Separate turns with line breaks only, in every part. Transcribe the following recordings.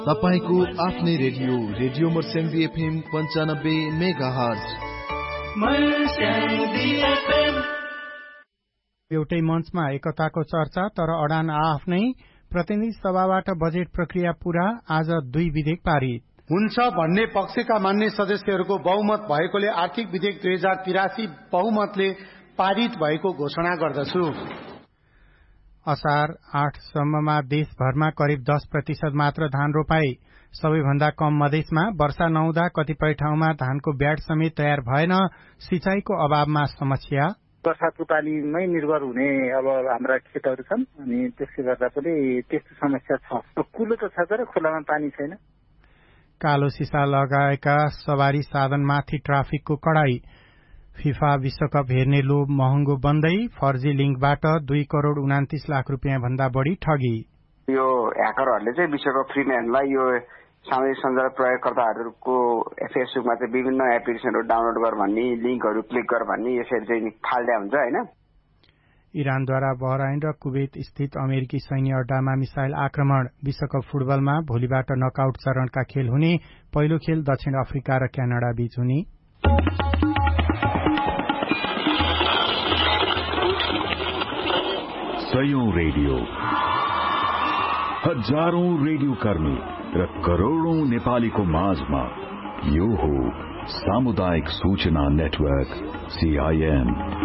तपाईको आफ्नै radio Marsyangdi FM 95 megahertz.
एउटै मञ्चमा एकताको चर्चा तर अडान आफ्नै। प्रतिनिधि सभाबाट बजेट प्रक्रिया पूरा। आज 2 विधेयक पारित
हुन्छ भन्ने पक्षका मान्य सदस्यहरूको बहुमत भएकोले आर्थिक विधेयक 2083 बहुमतले पारित भएको घोषणा गर्दछु।
असार 8 सम्ममा देशभरमा करिब 10% मात्र धान रोपाई। सबैभन्दा कम मधेसमा वर्षा नहुँदा कतिपय ठाउँमा धानको ब्याड समेत तयार भएन। सिंचाईको अभावमा समस्या।
बर्सातको पानीमै निर्भर हुने अब हाम्रा खेतहरू छन् अनि त्यसले गर्दा पनि त्यस्तो समस्या छ। कुलो त छ तर खोलामा पानी छैन।
कालो सिसा लगाएका सवारी साधनमाथि ट्राफिकको कडाई। फिफा विश्वकप हेर्ने लोभ महँगो बन्दै। फर्जी लिङ्कबाट 2 करोड़ 29 लाख रुपियाँ भन्दा बढी ठगी।
यो ह्याकरहरूले चाहिँ विश्वकप फ्री म्यानलाई यो सामाजिक सञ्जाल प्रयोगकर्ताहरूको फेसबुकमा चाहिँ विभिन्न एप्लिकेसनहरू डाउनलोड गर भन्ने, लिङ्कहरू क्लिक गर भन्ने यसरी चाहिँ फाल्दा हुन्छ हैन।
इरानद्वारा बहराइन र कुवेत स्थित अमेरिकी सैन्य अड्डामा मिसाइल आक्रमण। विश्वकप फुटबलमा भोलिबाट नकआउट चरणका खेल हुने। पहिलो खेल दक्षिण अफ्रिका र क्यानाडा बीच हुने।
सयौं रेडियो, हजारौं रेडियो कर्मी र करोड़ौं नेपालीको माझमा यो हो सामुदायिक सूचना नेटवर्क CIN।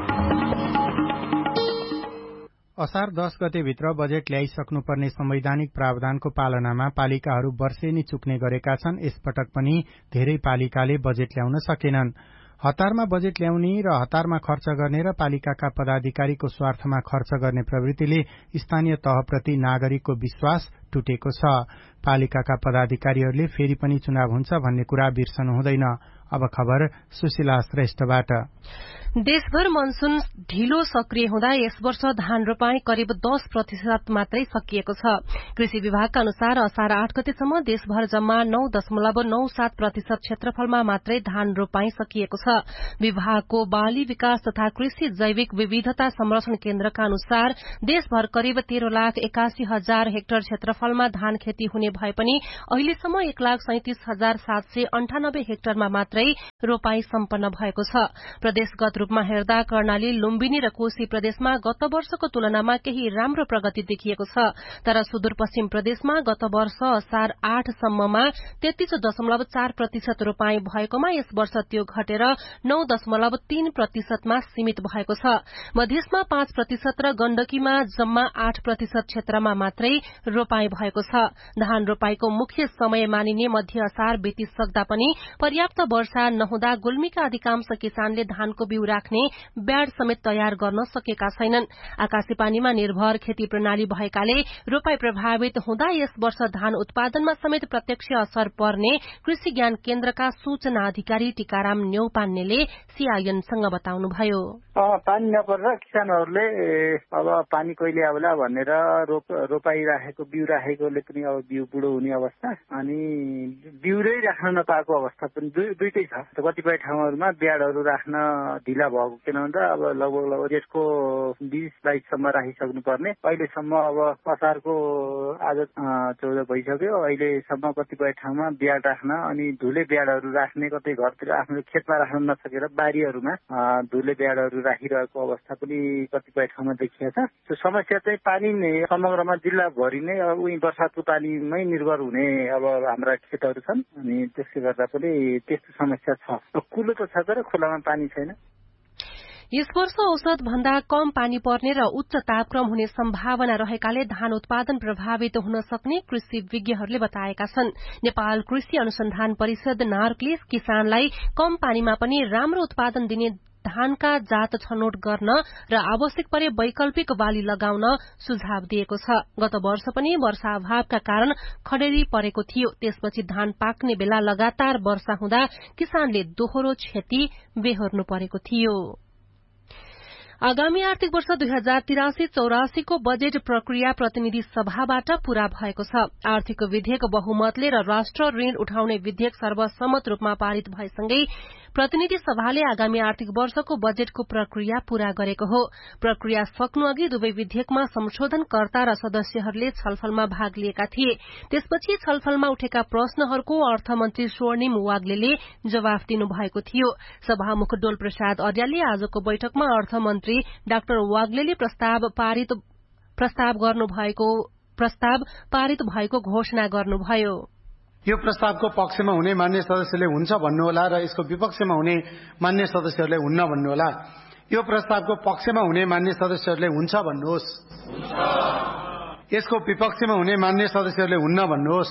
असार 10 गते भित्र बजेट ल्याइसक्नुपर्ने संवैधानिक प्रावधानको पालनामा पालिकाहरू वर्षेनी चुक्ने गरेका छन्। यसपटक पनि धेरै पालिकाले बजेट ल्याउन सकेनन्। हतारमा बजेट ल्याउने र हतारमा खर्च गर्ने र पालिकाका पदाधिकारीको स्वार्थमा खर्च गर्ने प्रवृत्तिले स्थानीय तहप्रति नागरिकको विश्वास टुटेको छ। पालिकाका पदाधिकारीहरूले फेरि पनि चुनाव हुन्छ भन्ने कुरा बिर्सनु हुँदैन। अब खबर सुशीला श्रेष्ठबाट।
देशभर मनसून ढिलो सक्रिय हुँदा यस वर्ष धान रोपाई करिब 10% मात्रै सकिएको छ। कृषि विभागका अनुसार असार 8 गतेसम्म देशभर जम्मा 9.97% क्षेत्रफलमा मात्रै धान रोपाई सकिएको छ। विभागको बाली विकास तथा कृषि जैविक विविधता संरक्षण केन्द्रका अनुसार देशभर करिब 13,81,000 हेक्टर क्षेत्रफलमा धान खेती हुने भए पनि अहिलेसम्म 1,37,798 हेक्टरमा मात्रै रोपाई सम्पन्न भएको छ। प्रदेशगत रूपमा हेर्दा कर्णाली, लुम्बिनी र कोशी प्रदेशमा गत वर्षको तुलनामा केही राम्रो प्रगति देखिएको छ। तर सुदूरपश्चिम प्रदेशमा गत वर्ष असार 8 सम्ममा 33.4% रोपाई भएकोमा यस वर्ष त्यो घटेर 9.3% मा सीमित भएको छ। मधेसमा 5% र गण्डकीमा जम्मा 8% क्षेत्रमा मात्रै रोपाई भएको छ। धान रोपाईको मुख्य समय मानिने मध्य असार बितिसक्दा पनि पर्याप्त वर्षा नहुँदा गुल्मीका अधिकांश किसानले धानको बिउ राख्ने ब्याड समेत तयार गर्न सकेका छैनन्। आकाशी पानीमा निर्भर खेती प्रणाली भएकाले रोपाई प्रभावित हुँदा यस वर्ष धान उत्पादनमा समेत प्रत्यक्ष असर पर्ने कृषि ज्ञान केन्द्रका सूचना अधिकारी टीकाराम न्यौपान्नेले CIN-सँग बताउनुभयो।
पानी नपरेर किसानहरूले अब पानी कहिले आउला भनेर रोपाई राखेको बिउ राखेकोले पनि अब बिउ बुढो हुने अवस्था अनि बिउरै राख्न नपाएको अवस्था पनि दुईटै छ। कतिपय ठाउँहरूमा ब्याडहरू राख्न ढिला भएको किन भन्दा अब लगभग जेठको 20-22 सम्म राखिसक्नु पर्ने। अहिलेसम्म अब असारको आज 14 भइसक्यो। अहिलेसम्म कतिपय ठाउँमा ब्याड राख्न अनि धुले ब्याडहरू राख्ने, कतै घरतिर आफ्नो खेतमा राख्न नसकेर बारीहरूमा धुले ब्याडहरू राखिरहेको अवस्था पनि कतिपय ठाउँमा देखिएको छ। त्यो समस्या चाहिँ पानी नै समग्रमा जिल्लाभरि नै अब उही वर्षातको पानीमै निर्भर हुने अब हाम्रा खेतहरू छन् अनि त्यसले गर्दा पनि त्यस्तो समस्या छ। कुलो त छ तर खोलामा पानी छैन।
यस वर्ष औसत भन्दा कम पानी पर्ने र उच्च तापक्रम हुने सम्भावना रहेकाले धान उत्पादन प्रभावित हुन सक्ने कृषि विज्ञहरूले बताएका छन्। नेपाल कृषि अनुसन्धान परिषद नार्कले किसानलाई कम पानीमा पनि राम्रो उत्पादन दिने धानका जात छनौट गर्न र आवश्यक परे वैकल्पिक बाली लगाउन सुझाव दिएको छ। गत वर्ष पनि वर्षा अभावका कारण खडेरी परेको थियो। त्यसपछि धान पाक्ने बेला लगातार वर्षा हुँदा किसानले दोहोरो क्षति बेहोर्नु परेको थियो। आगामी आर्थिक वर्ष 2083-84 को बजेट प्रक्रिया प्रतिनिधि सभाबाट पूरा भएको छ। आर्थिक विधेयक बहुमतले र राष्ट्र ऋण उठाउने विधेयक सर्वसम्मत रूपमा पारित भएसँगै प्रतिनिधि सभाले आगामी आर्थिक वर्षको बजेटको प्रक्रिया पूरा गरेको हो। प्रक्रिया सक्नुअघि दुवै विधेयकमा संशोधनकर्ता र सदस्यहरूले छलफलमा भाग लिएका थिए। त्यसपछि छलफलमा उठेका प्रश्नहरूको अर्थमन्त्री स्वर्णिम वाग्लेले जवाफ दिनुभएको थियो। सभामुख डोल प्रसाद अर्यालले आजको बैठकमा अर्थमन्त्री डाक्टर वाग्लेले प्रस्ताव पारित भएको घोषणा गर्नुभयो।
यो प्रस्तावको पक्षमा हुने मान्य सदस्यले हुन्छ भन्नुहोला र यसको विपक्षमा हुने मान्य सदस्यहरूले हुन्न भन्नुहोला। यो प्रस्तावको पक्षमा हुने मान्य सदस्यहरूले हुन्छ भन्नुहोस्। यसको विपक्षमा हुने मान्य सदस्यहरूले हुन्न भन्नुहोस्।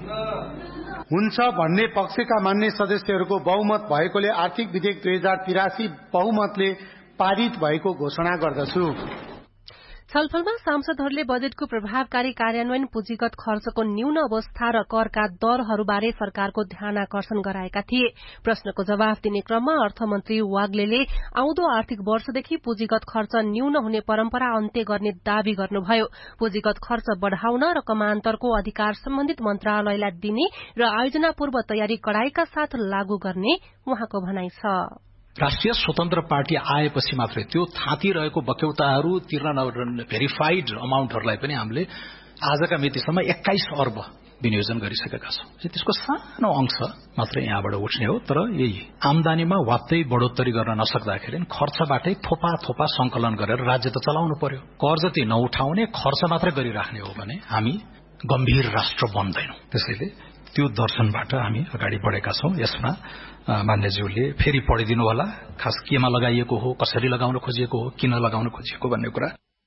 हुन्छ भन्ने पक्षका मान्य सदस्यहरूको बहुमत भएकोले आर्थिक विधेयक 2083 बहुमतले पारित भएको घोषणा गर्दछु।
छलफलमा सांसदहरूले बजेटको प्रभावकारी कार्यान्वयन, पुँजीगत खर्चको न्यून अवस्था र करका दरहरूबारे सरकारको ध्यानाकर्षण गराएका थिए। प्रश्नको जवाफ दिने क्रममा अर्थमन्त्री वाग्लेले आउँदो आर्थिक वर्षदेखि पुँजीगत खर्च न्यून हुने परम्परा अन्त्य गर्ने दावी गर्नुभयो। पुँजीगत खर्च बढ़ाउन र कमान्तरको अधिकार सम्बन्धित मन्त्रालयलाई दिने र आयोजना पूर्व तयारी कडाईका साथ लागू गर्ने उहाँको भनाइ छ।
राष्ट्रिय स्वतन्त्र पार्टी आएपछि मात्रै त्यो थाती रहेको बक्यौताहरू तिर्न भेरिफाइड अमाउन्टहरूलाई पनि हामीले आजका मितिसम्म 21 अर्ब विनियोजन गरिसकेका छौं। त्यसको सानो अंश मात्रै यहाँबाट उठ्ने हो। तर यही आमदानीमा वात्तै बढोत्तरी गर्न नसक्दाखेरि खर्चबाटै थोपा संकलन गरेर राज्य त चलाउनु पर्यो। कर्ज ती नउठाउने, खर्च मात्रै गरिराख्ने हो भने हामी गम्भीर राष्ट्र बन्दैनौं। त्यसैले त्यो दर्शनबाट हामी अगाडि बढेका छौं। यसमा मान्यज्यूले फेरि पढिदिनु होला, खास केमा लगाइएको हो, कसरी लगाउन खोजिएको हो, किन लगाउन खोजिएको भन्ने कुरा।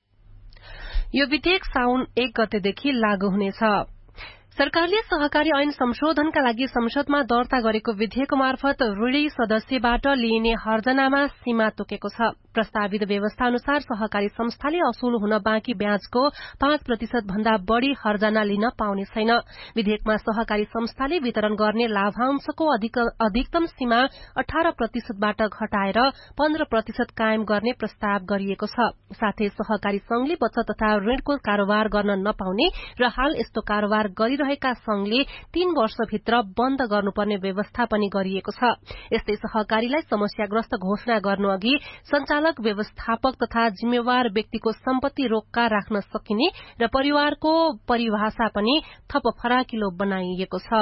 यो विधेयक साउन 1 गतेदेखि लागू हुनेछ। सरकारले सहकारी ऐन संशोधनका लागि संसदमा दर्ता गरेको विधेयक मार्फत ऋणी सदस्यबाट लिइने हर्जनामा सीमा तोकेको छ। प्रस्तावित व्यवस्था अनुसार सहकारी संस्थाले असुल हुन बाँकी ब्याजको 5% भन्दा बढ़ी हर्जना लिन पाउने छैन। विधेयकमा सहकारी संस्थाले वितरण गर्ने लाभांशको अधिकतम सीमा 18% बाट घटाएर 15% कायम गर्ने प्रस्ताव गरिएको छ। साथै सहकारी संघले बचत तथा ऋणको कारोबार गर्न नपाउने र हाल यस्तो कारोबार गरिरहेका संघले 3 वर्षभित्र बन्द गर्नुपर्ने व्यवस्था पनि गरिएको छ। यस्तै सहकारीलाई समस्याग्रस्त घोषणा गर्नुअघि संचालक, व्यवस्थापक तथा जिम्मेवार व्यक्तिको सम्पत्ति रोक्का राख्न सकिने र परिवारको परिभाषा पनि थप फराकिलो बनाइएको छ।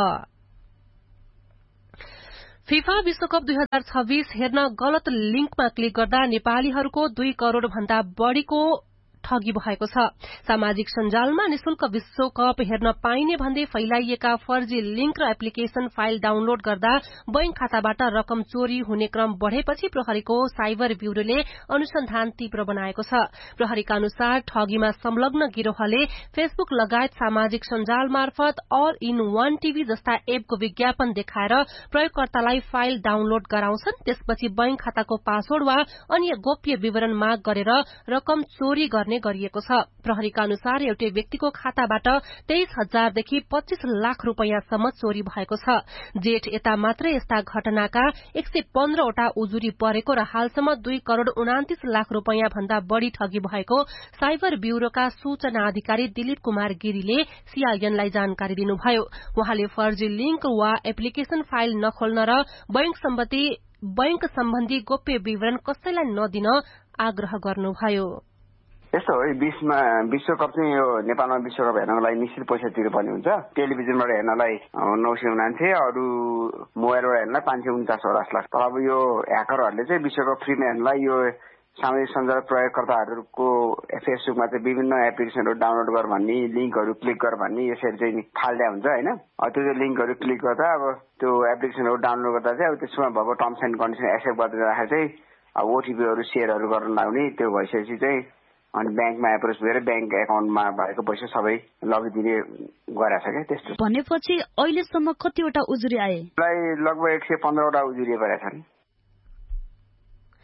फिफा विश्वकप 2026 हेर्न गलत लिंकमा क्लिक गर्दा नेपालीहरूको 2 करोड़ भन्दा बढ़ीको ठगी भएको छ। सामाजिक सञ्जालमा निशुल्क विश्वकप हेर्न पाइने भन्दै फैलाइएका फर्जी लिंक र एप्लिकेशन फाइल डाउनलोड गर्दा बैंक खाताबाट रकम चोरी हुने क्रम बढ़ेपछि प्रहरीको साइबर ब्यूरोले अनुसन्धान तीव्र बनाएको छ। प्रहरीका अनुसार ठगीमा संलग्न गिरोहले फेसबुक लगायत सामाजिक सञ्जाल मार्फत अल इन वान टीभी जस्ता एपको विज्ञापन देखाएर प्रयोगकर्तालाई फाइल डाउनलोड गराउँछन्। त्यसपछि बैंक खाताको पासवर्ड वा अन्य गोप्य विवरण माग गरेर रकम चोरी गर्ने गरिएको छ। प्रहरीका अनुसार एउटै व्यक्तिको खाताबाट 23,000 देखि 25 लाख रुपैयाँसम्म चोरी भएको छ। जेठ यता मात्र यस्ता घटनाका 115 वटा उजुरी परेको र हालसम्म 2 करोड़ 29 लाख रुपैयाँ भन्दा बढ़ी ठगी भएको साइबर ब्यूरोका सूचना अधिकारी दिलीप कुमार गिरीले सीआईएनलाई जानकारी दिनुभयो। उहाँले फर्जी लिंक वा एप्लिकेशन फाइल नखोल्न र बैंक सम्बन्धी गोप्य विवरण कसैलाई नदिन आग्रह गर्नुभयो।
यस्तो हो, विश्वकप चाहिँ यो नेपालमा विश्वकप हेर्नको लागि निश्चित पैसा तिर्नुपर्ने हुन्छ। टेलिभिजनबाट हेर्नलाई 999, अरू मोबाइलबाट हेर्नलाई 549 लाख। तर अब यो ह्याकरहरूले चाहिँ विश्वकप फ्रीमा हेर्नलाई यो सामाजिक सञ्जाल प्रयोगकर्ताहरूको फेसबुकमा चाहिँ विभिन्न एप्लिकेसनहरू डाउनलोड गर भन्ने, लिंकहरू क्लिक गर भन्ने यसरी चाहिँ फाल्दा हुन्छ हैन। त्यो लिंकहरू क्लिक गर्दा अब त्यो एप्लिकेसनहरू डाउनलोड गर्दा चाहिँ अब त्यसमा भएको टर्म्स एन्ड कन्डिसन एक्सेप्ट गर्दै राखेर चाहिँ अब ओटीपीहरू शेयरहरू गर्न लाग्ने, त्यो भइसकेपछि चाहिँ अनि बैंकमा एप्रोच गरेर बैंक एकाउन्टमा भएको पैसा सबै लगिदिने गरेछ क्या। त्यस्तो
भनेपछि अहिलेसम्म कतिवटा उजुरी आए?
लगभग 115 वटा उजुरी परेका छन्।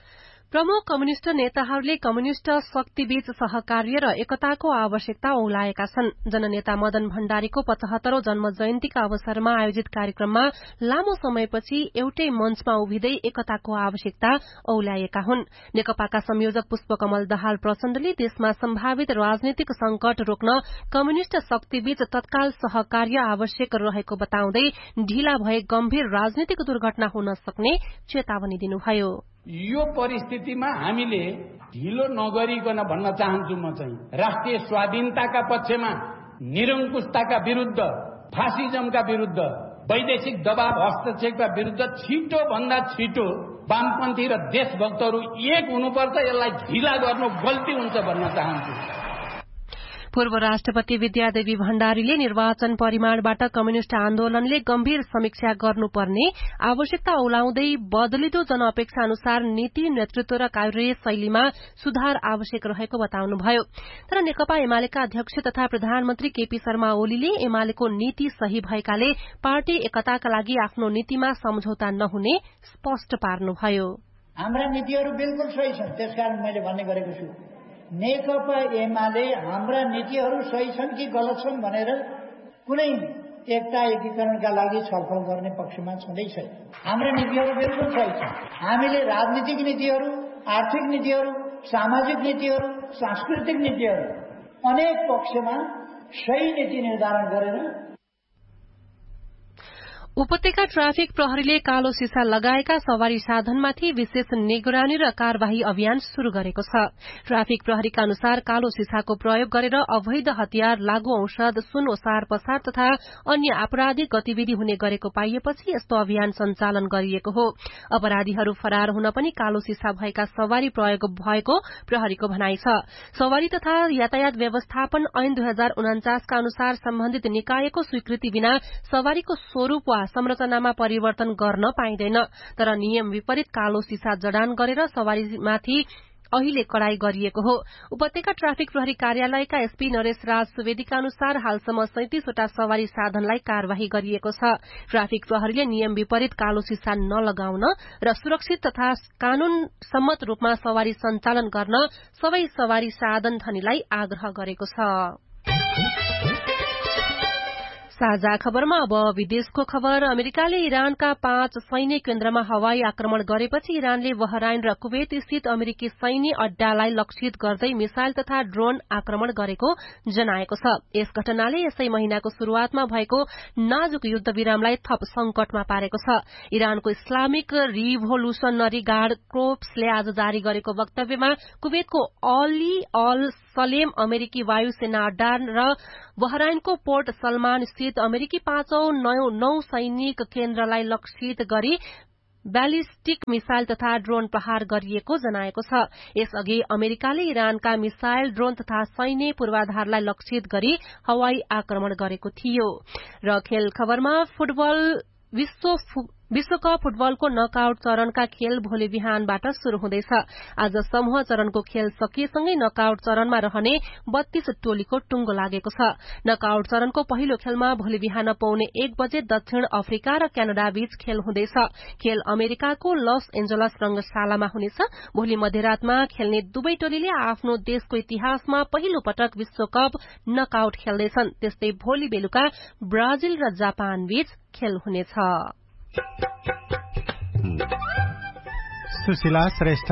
प्रमुख कम्युनिष्ट नेताहरूले कम्युनिष्ट शक्तिबीच सहकार्य र एकताको आवश्यकता औलाएका छन्। जननेता मदन भण्डारीको 75औं जन्म जयन्तीका अवसरमा आयोजित कार्यक्रममा लामो समयपछि एउटै मञ्चमा उभिँदै एकताको आवश्यकता औलाएका हुन्। नेकपाका संयोजक पुष्पकमल दाहाल प्रचण्डले देशमा सम्भावित राजनीतिक संकट रोक्न कम्युनिष्ट शक्तिबीच तत्काल सहकार्य आवश्यक रहेको बताउँदै ढिला भए गम्भीर राजनीतिक दुर्घटना हुन सक्ने चेतावनी दिनुभयो।
यो परिस्थितिमा हामीले ढिलो नगरिकन भन्न चाहन्छु म चाहिँ राष्ट्रिय स्वाधीनताका पक्षमा, निरङ्कुशताका विरुद्ध, फासिजमका विरुद्ध, वैदेशिक दबाव हस्तक्षेपका विरुद्ध छिटो भन्दा छिटो वामपन्थी र देशभक्तहरू एक हुनुपर्छ। यसलाई ढिला गर्नु गल्ती हुन्छ भन्न चाहन्छु।
पूर्व राष्ट्रपति विद्यादेवी भण्डारीले निर्वाचन परिमाणबाट कम्युनिष्ट आन्दोलनले गम्भीर समीक्षा गर्नुपर्ने आवश्यकता औलाउँदै बदलिदो जनअपेक्षा अनुसार नीति, नेतृत्व र कार्य शैलीमा सुधार आवश्यक रहेको बताउनुभयो। तर नेकपा एमालेका अध्यक्ष तथा प्रधानमन्त्री केपी शर्मा ओलीले एमालेको नीति सही भएकाले पार्टी एकताका लागि आफ्नो नीतिमा सम्झौता नहुने स्पष्ट पार्नुभयो।
हाम्रा नीतिहरू बिल्कुल सही छन्, त्यसकारण मैले भन्ने गरेको छु नेकपा एमाले हाम्रा नीतिहरू सही छन् कि गलत छन् भनेर कुनै एकता एकीकरणका लागि छलफल गर्ने पक्षमा छँदै छैन। हाम्रा नीतिहरू बिल्कुल सही छन्। हामीले राजनीतिक नीतिहरू, आर्थिक नीतिहरू, सामाजिक नीतिहरू, सांस्कृतिक नीतिहरू अनेक पक्षमा सही नीति निर्धारण गरेर
उपत्यका ट्राफिक प्रहरीले कालो सिसा लगाएका सवारी साधनमाथि विशेष निगरानी र कार्यवाही अभियान शुरू गरेको छ। ट्राफिक प्रहरीका अनुसार कालो सिसाको प्रयोग गरेर अवैध हतियार, लागू औषध, सुन ओसार पसार तथा अन्य आपराधिक गतिविधि हुने गरेको पाइएपछि यस्तो अभियान सञ्चालन गरिएको हो। अपराधीहरू फरार हुन पनि कालो सिसा भएका सवारी प्रयोग भएको प्रहरीको भनाइ छ। सवारी तथा यातायात व्यवस्थापन ऐन 2049 का अनुसार सम्बन्धित निकायको स्वीकृति बिना सवारीको स्वरूप वा संरचनामा परिवर्तन गर्न पाइँदैन। तर नियम विपरीत कालो सिसा जडान गरेर सवारीमाथि अहिले कडाई गरिएको हो। उपत्यका ट्राफिक प्रहरी कार्यालयका एसपी नरेश राज सुवेदीका अनुसार हालसम्म 37 वटा सवारी साधनलाई कार्यवाही गरिएको छ। ट्राफिक प्रहरीले नियम विपरीत कालो सिसा नलगाउन र सुरक्षित तथा कानून सम्मत रूपमा सवारी सञ्चालन गर्न सबै सवारी साधन धनीलाई आग्रह गरेको छ। साझा खबरमा अब विदेशको खबर। अमेरिकाले इरानका 5 सैन्य केन्द्रमा हवाई आक्रमण गरेपछि इरानले बहराइन र कुवेत स्थित अमेरिकी सैन्य अड्डालाई लक्षित गर्दै मिसाइल तथा ड्रोन आक्रमण गरेको जनाएको छ। यस घटनाले यसै महिनाको शुरूआतमा भएको नाजुक युद्ध विरामलाई थप संकटमा पारेको छ। इरानको इस्लामिक रिभोल्युशनरी गार्ड क्रोप्सले आज जारी गरेको वक्तव्यमा कुवेतको अली अल सलेम अमेरिकी वायुसेना अड्डा र बहराइनको पोर्ट सलमान स्थित अमेरिकी 5औं नौसैनिक केन्द्रलाई लक्षित गरी ब्यालिस्टिक मिसाइल तथा ड्रोन प्रहार गरिएको जनाएको छ। यसअघि अमेरिकाले इरानका मिसाइल, ड्रोन तथा सैन्य पूर्वाधारलाई लक्षित गरी हवाई आक्रमण गरेको थियो। र खेल खबरमा विश्वकप फुटबलको नकआउट चरणका खेल भोलि बिहानबाट शुरू हुँदैछ। आज समूह चरणको खेल सकिएसँगै नकआउट चरणमा रहने 32 टोलीको टुंगो लागेको छ। नकआउट चरणको पहिलो खेलमा भोलि बिहान पौने 1 बजे दक्षिण अफ्रिका र क्यानाडा बीच खेल हुँदैछ। खेल अमेरिकाको लस एन्जलस रंगशालामा हुनेछ। भोलि मध्यरातमा खेल्ने दुवै टोलीले आफ्नो देशको इतिहासमा पहिलो पटक विश्वकप नकआउट खेल्दैछन्। त्यस्तै भोलि बेलुका ब्राजिल र जापान बीच खेल हुनेछ।
सुशीला श्रेष्ठ।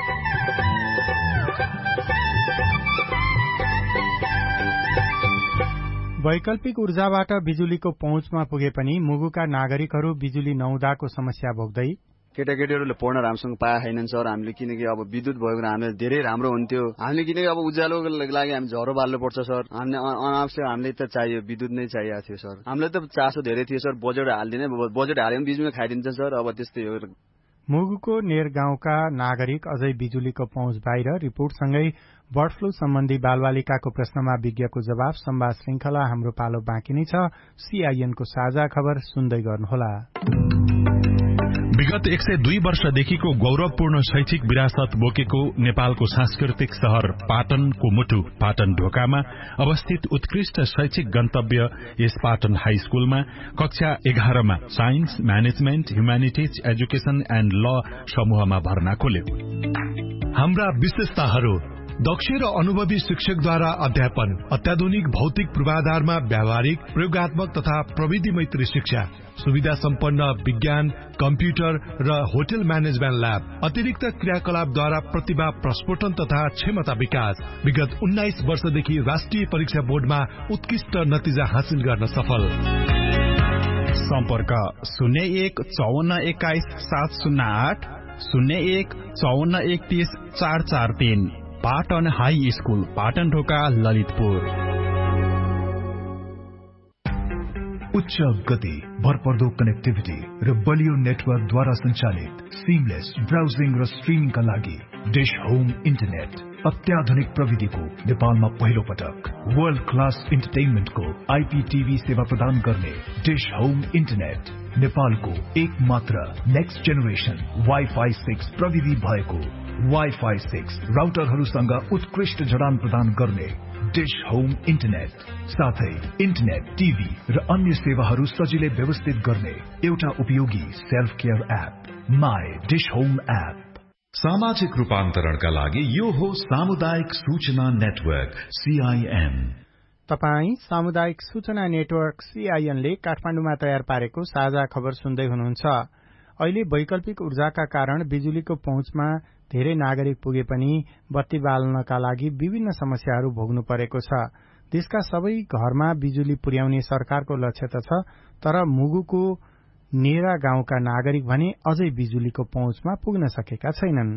वैकल्पिक ऊर्जाबाट बिजुलीको पहुँचमा पुगे पनि मुगुका नागरिकहरू बिजुली नहुँदाको समस्या भोग्दै
केटाकेटीहरूले पढ्न राम्रोसँग पाए छैनन् सर। हामीले किनकि अब विद्युत भएको हामीलाई धेरै राम्रो हुन्थ्यो। हामीले किनकि अब उज्यालोको लागि हामी झरो बाल्नु पर्छ सर। हामीले अनावश्यक हामीले त चाहियो, विद्युत नै चाहिएको थियो सर। हामीलाई त चासो धेरै थियो सर। बजेट हालिदिने, बजेट हाल्यो भने बिजुली खाइदिन्छ सर। अब त्यस्तै हो।
मुगुको नेर गाउँका नागरिक अझै बिजुलीको पहुँच बाहिर। रिपोर्टसँगै बर्ड फ्लू सम्बन्धी बालबालिकाको प्रश्नमा विज्ञको जवाब संवाद श्रृंखला हाम्रो पालो बाँकी नै छ। सीआईएनको साझा खबर सुन्दै गर्नुहोला।
विगत 102 वर्षदेखिको गौरवपूर्ण शैक्षिक विरासत बोकेको नेपालको सांस्कृतिक शहर पाटनको मुटु पाटन ढोकामा अवस्थित उत्कृष्ट शैक्षिक गन्तव्य यस पाटन हाई स्कूलमा कक्षा 11 मा science, management, humanities, education and ल समूहमा भर्ना खोल्यो।
हाम्रा विशेषताहरू: दक्ष र अनुभवी शिक्षकद्वारा अध्यापन, अत्याधुनिक भौतिक पूर्वाधारमा व्यावहारिक, प्रयोगात्मक तथा प्रविधि मैत्री शिक्षा, सुविधा सम्पन्न विज्ञान, कम्प्युटर र होटल म्यानेजमेन्ट ल्याब, अतिरिक्त क्रियाकलापद्वारा प्रतिभा प्रस्फोटन तथा क्षमता विकास। विगत 19 वर्षदेखि राष्ट्रिय परीक्षा बोर्डमा उत्कृष्ट नतिजा हासिल गर्न सफल।
सम्पर्क 01 54 21 708 01 54 31 443। पाटन हाई स्कूल, पाटन ढोका, ललितपुर।
उच्च गति, भरपर्दो कनेक्टिभिटी र बलियो नेटवर्कद्वारा सञ्चालित सिमलेस ब्राउजिङ र स्ट्रिमिङका लागि डिश होम इन्टरनेट। अत्याधुनिक प्रविधिको नेपालमा पहिलो पटक वर्ल्ड क्लास इन्टरटेनमेन्टको आइपीटीभी सेवा प्रदान गर्ने डिश होम इन्टरनेट नेपालको एक मात्र नेक्स्ट जेनेरेसन वाइफाई 6 प्रविधि भएको वाइफाई 6 राउटरहरूसँग उत्कृष्ट जडान प्रदान गर्ने डिश होम इन्टरनेट, साथै इन्टरनेट, टिभी र अन्य सेवाहरू सजिलै व्यवस्थित गर्ने एउटा उपयोगी self care app my dish home app.
सामाजिक रूपान्तरणका लागि यो हो सामुदायिक सूचना नेटवर्क CIN।
तपाई सामुदायिक सूचना नेटवर्क CIN ले काठमाडौँमा तयार पारेको साझा खबर सुन्दै हुनुहुन्छ। अहिले वैकल्पिक ऊर्जाका कारण बिजुलीको पहुँचमा धेरै नागरिक पुगे पनि बत्ती बाल्नका लागि विभिन्न समस्याहरू भोग्नु परेको छ। देशका सबै घरमा बिजुली पुर्याउने सरकारको लक्ष्य त छ, तर मुगुको नेरा गाउँका नागरिक भने अझै बिजुलीको पहुँचमा पुग्न सकेका छैनन्।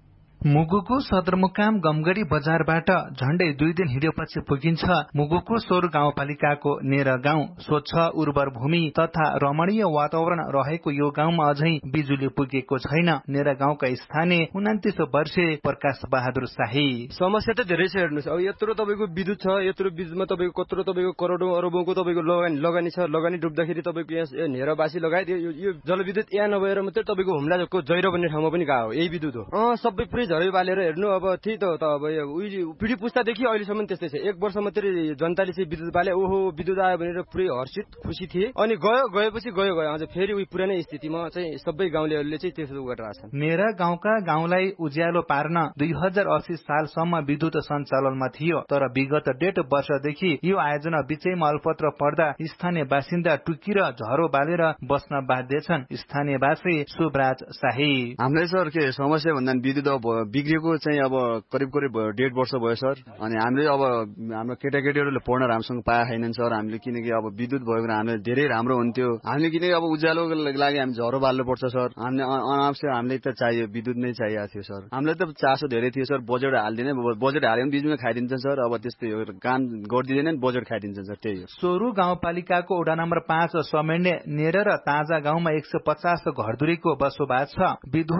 मुगुको सदरमुकाम गमगढी बजारबाट झण्डै 2 दिन हिँडेपछि पुगिन्छ मुगुको सोर गाउँपालिकाको नेरा गाउँ। स्वच्छ उर्वर भूमि तथा रमणीय वातावरण रहेको यो गाउँमा अझै बिजुली पुगेको छैन। नेरा गाउँका स्थानीय 29 वर्षीय प्रकाश बहादुर शाही।
समस्या त धेरै छ, हेर्नुस्। अब यत्रो तपाईको विद्युत छ, यत्रो बिजुलीमा तपाईको कत्रो तपाईको करोडौं अरबौंको तपाईको लगानी छ। लगानी डुब्दाखेरि तपाईको यहाँ नेरावासी लगायत यो जलविद्युत यहाँ नभएर मात्रै तपाईको हुम्लाको जैरो भन्ने ठाउँमा पनि गयो यही विद्युत हो। सबै पुरै झरै बालेर हेर्नु। अब त्यही त अब पिढी पुस्तादेखि अहिलेसम्म त्यस्तै छ। 1 वर्ष मात्रै जनताले चाहिँ विद्युत बाले, ओहो विद्युत आयो भनेर पुरै हर्षित खुसी थिए। अनि गएपछि गयो अझ फेरि उही पुरानै स्थितिमा चाहिँ सबै गाउँलेहरूले चाहिँ त्यसो गरिरहेछन्।
नेरा गाउँका गाउँलाई उज्यालो पार्न 2080 सालसम्म विद्युत सञ्चालनमा थियो, तर विगत 1.5 वर्षदेखि यो आयोजना बीचैमा अल्पत्र पर्दा स्थानीय बासिन्दा टुकी र झरो बालेर बस्न बाध्य छन्। स्थानीयवासी शुभराज शाही।
हामीलाई सर के समस्या भन्दा विद्युत बिग्रिएको चाहिँ अब करिब 1.5 वर्ष भयो सर। अनि हामीले अब हाम्रो केटाकेटीहरूले पढ्न राम्रोसँग पाए छैनन् सर। हामीले किनकि अब विद्युत भएको हामीलाई धेरै राम्रो हुन्थ्यो। हामीले किनकि अब उज्यालोको लागि हामी झरो बाल्नु पर्छ सर। हामीले अनावश्यक हामीले त चाहियो, विद्युत नै चाहिएको थियो सर। हामीलाई त चासो धेरै थियो सर। बजेट हाल्दिने, बजेट हाल्यो भने बिजुली खाइदिन्छन् सर। अब त्यस्तै हो, काम गरिदिँदैन, बजेट खाइदिन्छन् सर। त्यही हो।
सोरु गाउँपालिकाको वडा नम्बर 5 समेन्ने नेरा र ताजा गाउँमा 150 घरधुरीको बसोबास छ। विद्युत